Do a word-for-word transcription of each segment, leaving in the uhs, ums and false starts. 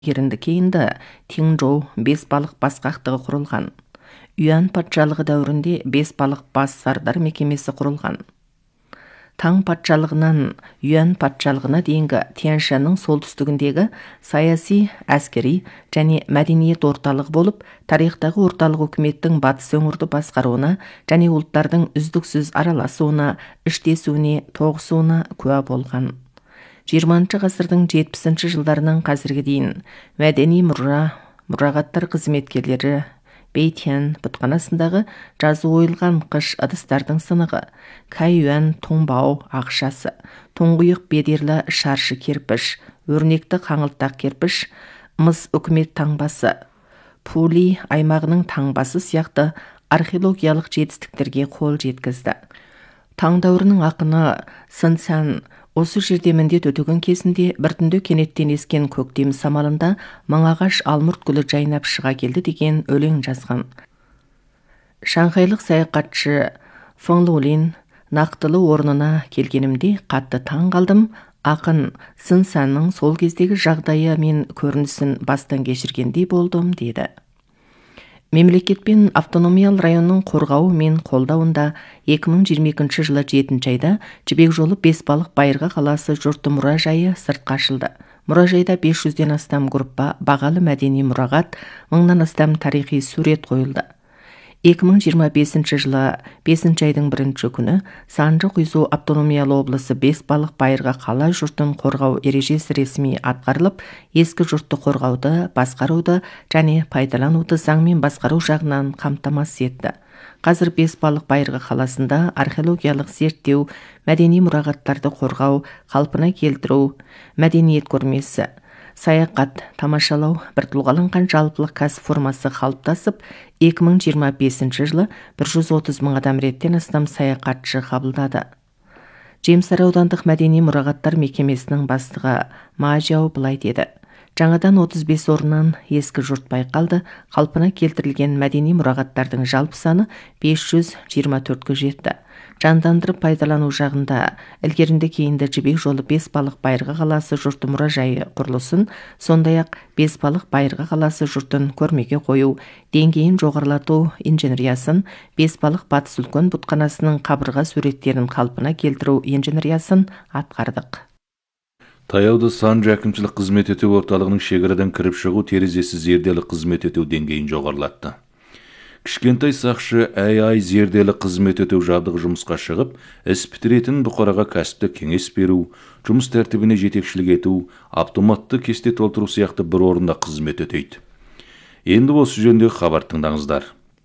Ерінді кейінді Теңжоу бес балық басқақтығы құрылған. Юан патшалығы дәуірінде бес балық бас сардар мекемесі құрылған. Таң патшалығынан Юан патшалығына дейінгі Тянь-Шаньның солтүстігіндегі саяси, әскери және мәдениет орталығы болып, тарихтағы орталық үкіметтің батыс өңірді басқаруына және ұлттардың үздіксіз араласуына, іштесуіне, тоғысуына куә болған. жиырманыншы ғасырдың жетпісінші жылдарынан қазірге дейін мәдени мұра, мұрағаттар қызметкерлері Бейтянь бұтханасындағы жазу ойылған қыш ыдыстардың сынығы, Кайюан тоңбау ақшасы, тоңғұйық бедерлі шаршы керпіш, өрнекті қаңылтақ керпіш, мыс үкімет таңбасы, Пули аймағының таңбасы сияқты археологиялық жетістіктерге қол жеткізді. Таң дәуірінің ақыны Сын Цянь осы жерде міндет өтеген кезінде біртінді кенеттен ескен көктем самалында маңағаш алмұрт гүлі жайнап шыға келді деген өлең жазған. Шанхайлық саяхатшы Фeng Лулин нақтылы орнына келгенімде қатты таң қалдым. Ақын Сын Цяньның сол кездегі жағдайы мен көрінісін бастан кешіргендей болдым деді. Мемлекет пен автономиялы районның қорғауы мен қолдауында екі мың жиырма екінші жылы жетінші айда Жібек жолы Бесбалық Байырғы қаласы жұрты мұражайы сыртқа ашылды. Мұражайда бес жүзден астам группа бағалы мәдени мұрағат, мыңнан астам тарихи сурет қойылды. екі мың жиырма бесінші жылы бесінші айдың бірінші күні Санжы Құйзу автономиялы облысы Бесбалық Байырғы қала жұртын қорғау ережесі ресми атқарылып, ескі жұртты қорғауды, басқаруды және пайдалануды заңмен басқару жағынан қамтамасыз етті. Қазір Бесбалық Байырғы қаласында археологиялық зерттеу, мәдени мұрағаттарды қорғау, қалпына келтіру, мәдениет көрмесі, саяхат, тамашалау, біртұлғаланған жалпылық кәсіп формасы қалыптасып, екі мың жиырма бесінші жылы бір жүз отыз мың адам реттен астам саяхатшы қабылдады. Жемсар аудандық мәдени мұрағаттар мекемесінің бастығы Ма Жяо былай деді. Жаңадан отыз бес орыннан ескі жұрт байқалды, қалпына келтірілген мәдени мұрағаттардың жалпы саны бес жүз жиырма төртке жетті. Жандандырып пайдалану жағында ілгерінді кейінді Жібек жолы Бесбалық Байырғы қаласы жұрты мұражайы құрылысын, сондай-ақ Бесбалық Байырғы қаласы жұртын көрмеге қою, деңгейін жоғарылату инженериясын, Бесбалық батыс үлкен бұтханасының қабырға суреттерін қалпына келтіру инженериясын атқардық. Таяуда Санжы әкімшілік қызмет ету орталығының шекарадан кіріп шығу терезесі зерделі қызмет ету деңгейін жоғарылатты. Кішкентай сақшы әй-ай зерделі қызмет өтеу жабдығы жұмысқа шығып, іс бітіретін бұқараға кәсіпті кеңес беру, жұмыс тәртібіне жетекшілік ету, автоматты кесте толтыру сияқты бір орында қызмет өтейді. Енді осы жөніндегі хабар тыңдаңыздар.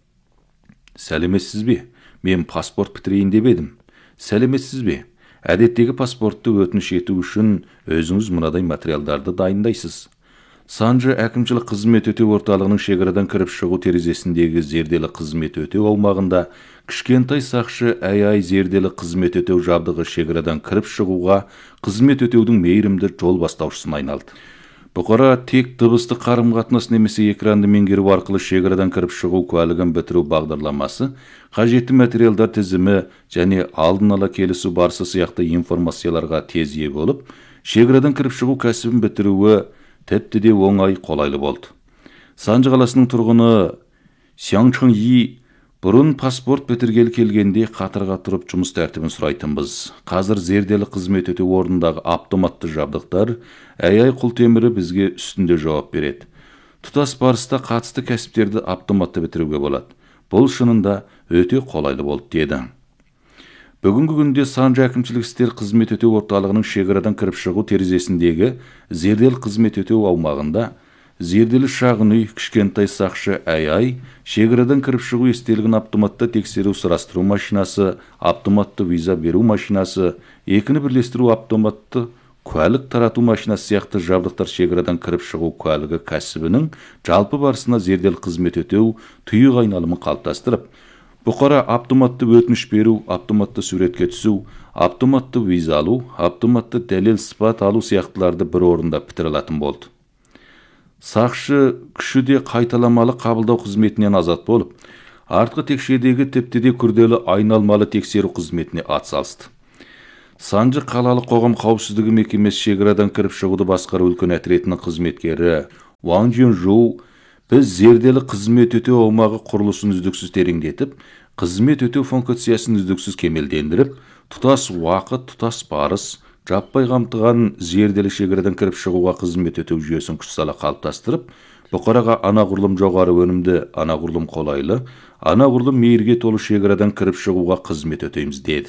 Сәлеметсіз бе? Мен паспорт бітірейін деп едім. Сәлеметсіз бе? Әдеттегі паспортты өтініш ету үшін өзіңіз мынадай материалдарды дайындайсыз. Санжы әкімшілік қызмет өтеу орталығының шекарадан кіріп шығу терезесіндегі зерделі қызмет өтеу аумағында кішкентай сақшы әй-ай зерделі қызмет өтеу жабдығы шекарадан кіріп шығуға қызмет өтеудің мейірімді жол бастаушысына айналды. Бұқара тек дыбысты қарым-қатынас немесе экранды меңгеру арқылы шекарадан кіріп шығу куәлігін бітіру бағдарламасы, қажетті материалдар тізімі және алдын ала келісу барысы сияқты информацияларға тез ие болып, шекарадан кіріп шығу кәсібін бітіруі тіпті де оңай қолайлы болды. Санжы қаласының тұрғыны Сяңчың Yi бұрын паспорт бітіргелі келгенде қатарға тұрып жұмыс тәртібін сұрайтынбыз. Қазір зерделі қызмет өтеу орнындағы автоматты жабдықтар әй-ай құлтемірі бізге үстінде жауап береді. Тұтас барыста қатысты кәсіптерді автоматты бітіруге болады. Бұл шынында өте қолайлы болды деді. Бүгінгі күнде Санжы әкімшілік істер қызмет өтеу орталығының шекарадан кіріп шығу терезесіндегі зерделі қызмет өтеу аумағында зерделі шағын үй, кішкентай сақшы әй-ай, шекарадан кіріп шығу естелігін автоматты тексеру сұрастыру машинасы, автоматты виза беру машинасы, екіні бірлестіру автоматты куәлік тарату машинасы сияқты жабдықтар шекарадан кіріп шығу куәлігі кәсібінің жалпы барысына зерделі қызмет өтеу тұйық айналымын қалыптастырып, бұқара автоматты өтініш беру, автоматты суретке түсу, автоматты виза алу, автоматты дәлел сыпат алу сияқтыларды бір орында бітіре алатын болды. Сақшы күші де қайталамалы қабылдау қызметінен азат болып, артқы текшедегі тіпті де күрделі айналмалы тексеру қызметіне атсалысты. Санжы қалалық қоғам қауіпсіздігі мекемесі шекарадан кіріп шығуды басқару үлкен әтіретінің қызметкері Wang Junzhou біз зерделі қызмет өтеу аумағы құрылысын үздіксіз тереңдетіп, қызмет өтеу функциясын үздіксіз кемелдендіріп, тұтас уақыт, тұтас барыс, жаппай қамтыған зерделі шекарадан кіріп шығуға қызмет өтеу жүйесін күш сала қалыптастырып, бұқараға анағұрлым жоғары өнімді, анағұрлым қолайлы, анағұрлым мейірге толы шекарадан кіріп шығуға қызмет өтейміз деді.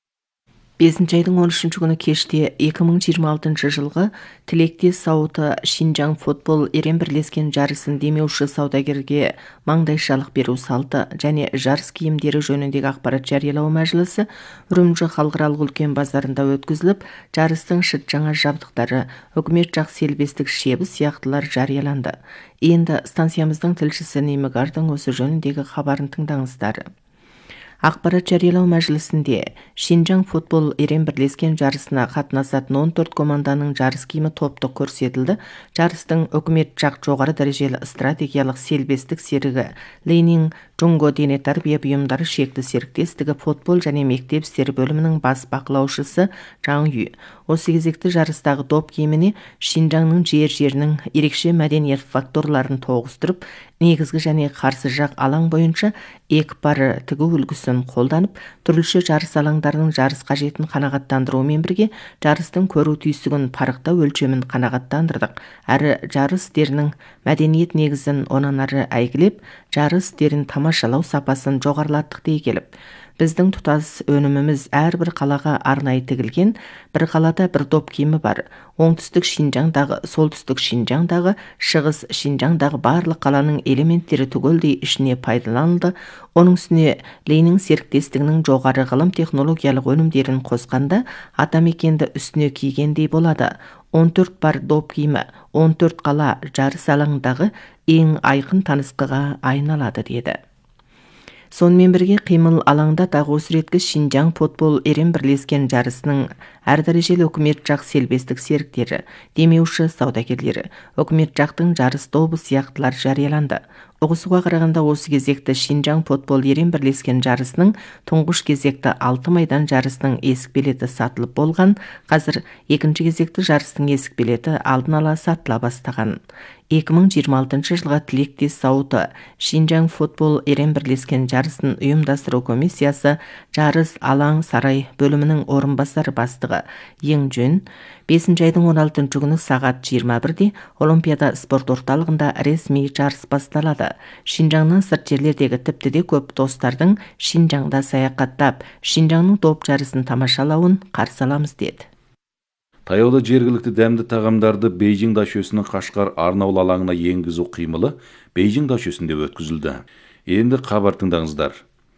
бесінші айдың он үшінші күні кеште екі мың жиырма алтыншы жылғы тілектес зауыты Шинжаң футбол ерен бірлескен жарысын демеуші саудагерге маңдайшалық беру салты және жарыс киімдері жөніндегі ақпарат жариялау мәжілісі Үрімжі халықаралық үлкен базарында өткізіліп, жарыстың шыт жаңа жабдықтары, үкімет жақ селбестік шебі сияқтылар жарияланды. Енді станциямыздың тілшісі Немігардың осы жөніндегі хабарын тыңдаңыздар. Ақпарат жариялау мәжілісінде Шинжаң футбол ерен бірлескен жарысына қатынасатын он төрт команданың жарыс киімі топтық көрсетілді. Жарыстың үкімет жақ жоғары дәрежелі стратегиялық селбестік серігі Ленин Джунго дене тәрбие бұйымдары шекті серіктестігі футбол және мектеп істері бөлімінің бас бақылаушысы Жан Ю. Осы кезекті жарыстағы доп киіміне Шинжаңның жер-жерінің ерекше мәдениет факторларын тоғыстырып, негізгі және қарсы жақ алаң бойынша екпары тігу үлгісін қолданып, түрліше жарыс алаңдарының жарыс қажетін қанағаттандырумен бірге жарыстың көру түйсігін парықтау өлшемін қанағаттандырдық. Әрі жарыс дерінің мәдениет негізін онан ары әйгілеп, жарыс дерін тамашалау сапасын жоғарылаттық дей келіп, біздің тұтас өніміміз әрбір қалаға арнайы тігілген, бір қалада бір доп киімі бар. Оңтүстік Шинжаңдағы, солтүстік Шинжаңдағы, шығыс Шинжаңдағы барлық қаланың элементтері түгелдей ішіне пайдаланылды. Оның үстіне Ленин серіктестігінің жоғары ғылым технологиялық өнімдерін қосқанда атамекенді үстіне кигендей болады. он төрт бар доп киімі, он төрт қала жарыс алаңындағы ең айқын танысқыға айналады деді. Сонымен бірге қимыл алаңда тағы осы реткі Шинжаң футбол ерен бірлескен жарысының әр дәрежелі үкімет жақ селбестік серіктері, демеуші саудагерлері, үкімет жақтың жарыс тобы сияқтылар жарияланды. Ұғысуға қарағанда осы кезекті Шинжаң футбол ерен бірлескен жарысының тұңғыш кезекті алты майдан жарысының есік билеті сатылып болған, қазір екінші кезекті жарыстың есік билеті алдын ала сатыла бастаған. екі мың жиырма алтыншы жылға тілектес зауыты Шинжаң футбол ерен бірлескен жарысын ұйымдастыру комиссиясы жарыс алаң сарай бөлімінің орынбасар бастығы Ең Жөн бесінші айдың он алтыншы күні сағат жиырма бірде Олимпиада спорт орталығында ресми жарыс басталады. Шинжаңнан сырт жерлердегі тіпті де көп достардың Шинжаңда саяхаттап, Шинжаңның топ жарысын тамашалауын қарсы аламыз деді. Таяуда жергілікті дәмді тағамдарды Бейжің дашөсінің Қашқар арнаулы алаңына енгізу қимылы Бейжің дашөсінде өткізілді. Енді хабар тыңдаңыздар.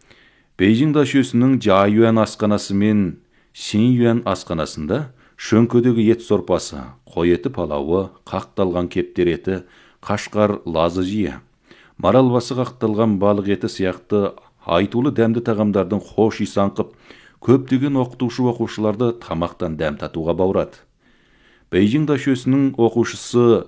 Бейжің дашөсінің Жайюан асханасы мен Синьюан асханасында шөңкедегі ет сорпасы, қой еті палауы, қақталған кептер еті, Қашқар лазы жия, марал басы қақталған балық еті сияқты айтулы дәмді тағамдардың хош иіс аңқып, көптеген оқытушы оқушыларды тамақтан дәм татуға баурады. Бейжің дашөсінің оқушысы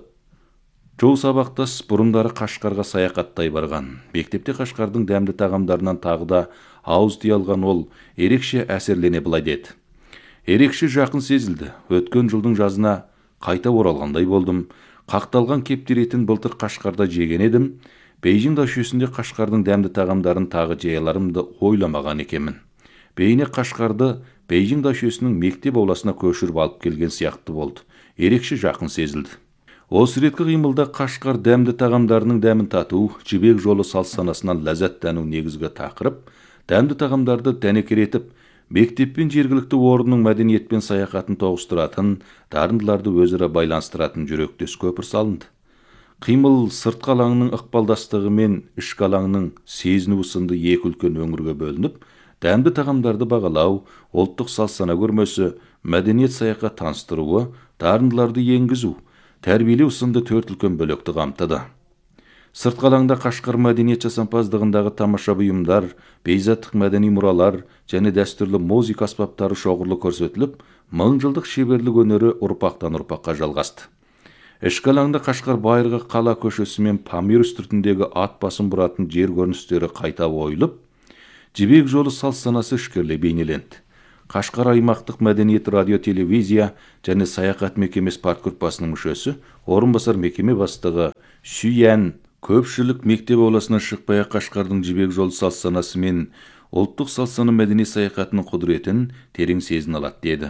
жол сабақтас бұрындары Қашқарға саяхаттай барған. Мектепте Қашқардың дәмді тағамдарынан тағы да ауыз тия алған ол ерекше әсерлене былай деді. Ерекше жақын сезілді. Өткен жылдың жазына қайта оралғандай болдым. Қақталған кептер етін былтыр Қашқарда жеген едім. Бейжің дашөсінде Қашқардың дәмді тағамдарын тағы жей аларымды ойламаған екенмін. Бейне Қашқарды Бейжің дашөсінің мектеп ауласына көшіріп алып келген сияқты болды. Ерекше жақын сезілді. Осы реткі қимылда Қашқар дәмді тағамдарының дәмін тату, жібек жолы салт-санасынан ләззаттану негізгі тақырып, дәмді тағамдарды дәнекеретіп, мектеппен жергілікті орынның мәдениетпен саяхатын тоғыстыратын, дарындыларды өзара байланыстыратын жүректес көпір салынды. Қимыл сыртқы алаңның ықпалдастығы мен ішкі алаңның сезіну сынды екі үлкен өңірге бөлініп, дәмді тағамдарды бағалау, ұлттық салт-сана көрмесі, мәдениет саяхат таныстыруы, дарындыларды енгізу, тәрбиелеу сынды төрт үлкен бөлікті қамтыды. Сыртқы алаңда Қашқар мәдениет жасампаздығындағы тамаша бұйымдар, бейзаттық мәдени мұралар және дәстүрлі музыка аспаптары шоғырлы көрсетіліп, мың жылдық шеберлік өнері ұрпақтан ұрпаққа жалғасты. Ішкі алаңда Қашқар байырғы қала көшесі мен Памир үстіртіндегі ат басын бұратын жер көріністері қайта ойылып, жібек жолы салт-санасы ішкерле бейнеленді. Қашқар аймақтық мәдениет радио телевизия және саяхат мекемесі парткөрпасының мүшесі, орынбасар мекеме бастығы Шүйән, көпшілік мектеп ауласынан шықпай Қашқардың жібек жолы салт-санасы мен ұлттық салт-сана мәдени саяхатының құдіретін терең сезін алады деді.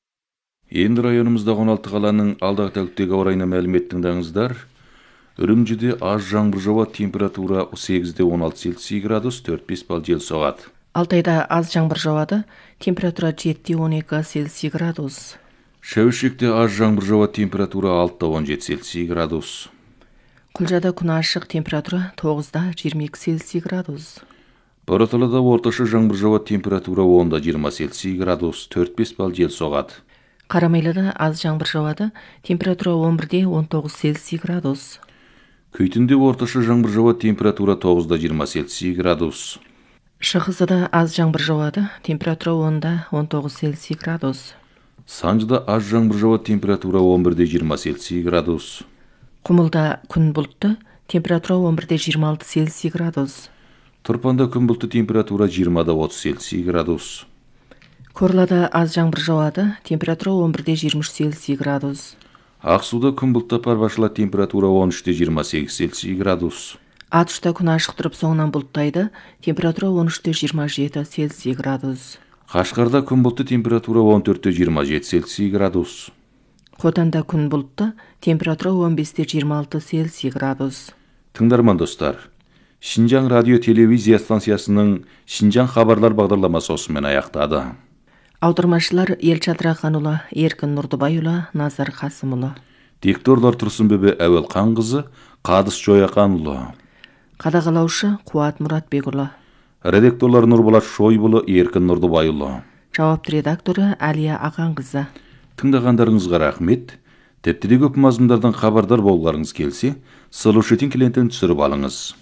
Енді районымызда он алты қаланың алдағы тәуліктегі ауа райына мәлімет тыңдаңыздар. Үрімжіде аз жаңбыр жауады, температура сегізде он алты Цельсий градус, төрт бес балл жел соғады. Алтайда аз жаңбыр жауады, температура жетіде он екі Цельсий градус. Шәуішекте аз жаңбыр жауады, температура алтыда он жеті Цельсий градус. Құлжада күн ашық, температура тоғызда жиырма екі Цельсий градус. Бораталыда орташа жаңбыр жауады, температура онда жиырма Цельсий градус, төрт бес балл жел соғады. Қарамайлыда аз жаңбыр жауады, температура он бірде он тоғыз Цельсий градус. Күйтінде орташа жаңбыр жауады, температура тоғызда жиырма Цельсий градус. Шығысыда аз жаңбыр жауады, температура онда он тоғыз Цельсий градус. Санжыда аз жаңбыр жауады, температура он бірде жиырма Цельсий градус. Құмылда күн бұлтты, температура он бірде жиырма алты Цельсий градус. Тұрпанда күн бұлтты, температура жиырмада отыз Цельсий градус. Корлада аз жаңбыр жауады, температура он бірде жиырма үш Цельсий градус. Ақсуда күн бұлтты, парбашылады, температура он үште жиырма сегіз Цельсий градус. Атышта күн ашық тұрып соңынан бұлттайды, температура он үште жиырма жеті Цельсий градус. Қашқарда күн бұлтты, температура он төртте жиырма жеті Цельсий градус. Хотанда күн бұлтты, температура он бесте жиырма алты Цельсий градус. Тыңдарман достар, Шинжаң радио телевизия станциясының Шинжаң хабарлар бағдарламасы осымен аяқтады. Аудармашылар Елшат Раханұлы, Еркін Нұрдыбайұлы, Назар Қасымұлы. Дикторлар Тұрсынбөбе Әуел Қанқызы, Қадыс Жояқанұлы. Қадағалаушы Қуат Мұратбекұлы. Редакторлар Нұрболат Шойбұлы, Еркін Нұрдыбайұлы. Жауапты редакторы Әлия Ағанқызы. Тыңдағандарыңызға рахмет. Тепті де көп мазмұндардан хабардар болғарыңыз келсе, Слушатель клиентін түсіріп алыңыз.